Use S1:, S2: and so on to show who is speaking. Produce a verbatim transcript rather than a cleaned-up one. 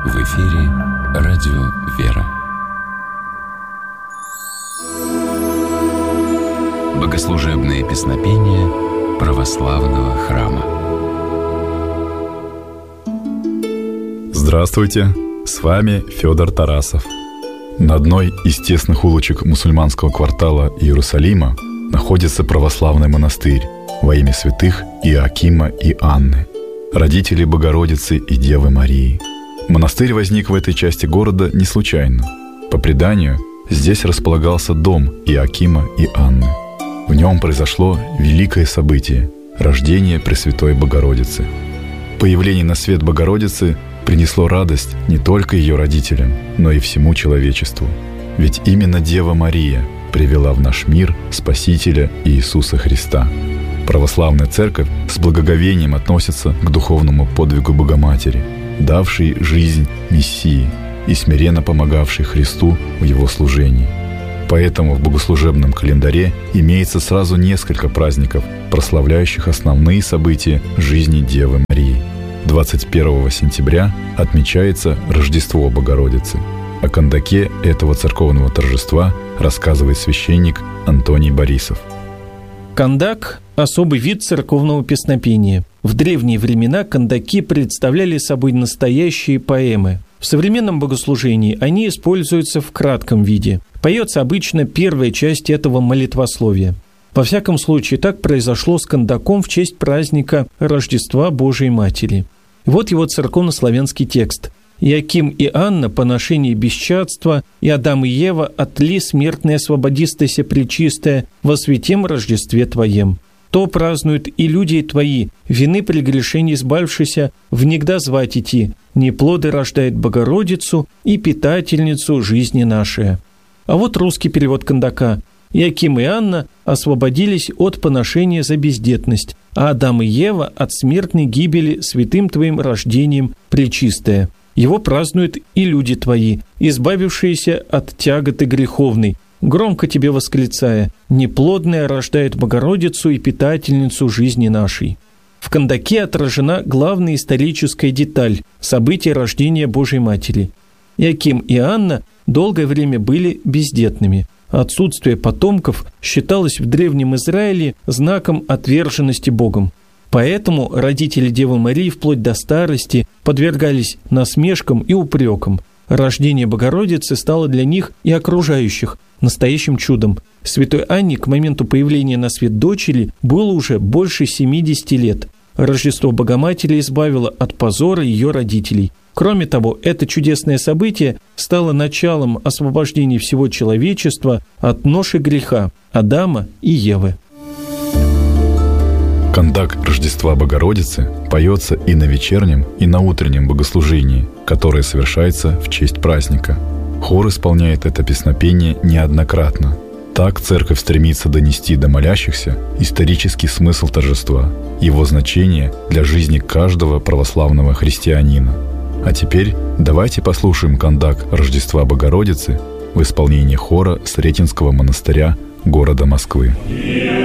S1: В эфире радио «Вера». Богослужебные песнопения православного храма.
S2: Здравствуйте, с вами Федор Тарасов. На одной из тесных улочек мусульманского квартала Иерусалима находится православный монастырь во имя святых Иоакима и Анны, родителей Богородицы и Девы Марии. Монастырь возник в этой части города не случайно. По преданию, здесь располагался дом Иоакима и Анны. В нем произошло великое событие – рождение Пресвятой Богородицы. Появление на свет Богородицы принесло радость не только ее родителям, но и всему человечеству. Ведь именно Дева Мария привела в наш мир Спасителя Иисуса Христа. Православная церковь с благоговением относится к духовному подвигу Богоматери, давшей жизнь Мессии и смиренно помогавшей Христу в его служении. Поэтому в богослужебном календаре имеется сразу несколько праздников, прославляющих основные события жизни Девы Марии. двадцать первого сентября отмечается Рождество Богородицы. О кандаке этого церковного торжества рассказывает священник Антоний Борисов.
S3: Кандак – особый вид церковного песнопения. В древние времена кандаки представляли собой настоящие поэмы. В современном богослужении они используются в кратком виде. Поется обычно первая часть этого молитвословия. Во всяком случае, так произошло с кандаком в честь праздника Рождества Божией Матери. Вот его церковнославянский текст. «Иоаким и Анна, поношение бесчадства, и Адам и Ева отли смертное освободистося пречистое во святем Рождестве Твоем. То празднуют и люди Твои, вины прегрешений избавившися, внегда звать идти, неплоды рождает Богородицу и питательницу жизни нашей». А вот русский перевод кандака. «Иоаким и Анна освободились от поношения за бездетность, а Адам и Ева от смертной гибели святым Твоим рождением пречистое. Его празднуют и люди Твои, избавившиеся от тяготы греховной, громко Тебе восклицая: неплодная рождает Богородицу и питательницу жизни нашей». В кандаке отражена главная историческая деталь – события рождения Божьей Матери. Иоаким и Анна долгое время были бездетными. Отсутствие потомков считалось в Древнем Израиле знаком отверженности Богом. Поэтому родители Девы Марии вплоть до старости подвергались насмешкам и упрекам. Рождение Богородицы стало для них и окружающих настоящим чудом. Святой Анне к моменту появления на свет дочери было уже больше семидесяти лет. Рождество Богоматери избавило от позора ее родителей. Кроме того, это чудесное событие стало началом освобождения всего человечества от ноши греха Адама и Евы.
S2: Кандак Рождества Богородицы поется и на вечернем, и на утреннем богослужении, которое совершается в честь праздника. Хор исполняет это песнопение неоднократно. Так церковь стремится донести до молящихся исторический смысл торжества, его значение для жизни каждого православного христианина. А теперь давайте послушаем кандак Рождества Богородицы в исполнении хора Сретенского монастыря города Москвы.